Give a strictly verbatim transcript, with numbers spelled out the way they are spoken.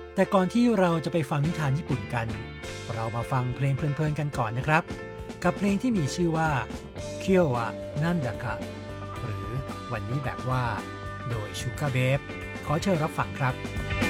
แต่ก่อนที่เราจะไปฟังนิทานญี่ปุ่นกันเรามาฟังเพลงเพลินๆกันก่อนนะครับกับเพลงที่มีชื่อว่าเคียววะนันดะกะหรือวันนี้แบบว่าโดยชูกาเบฟขอเชิญรับฟังครับ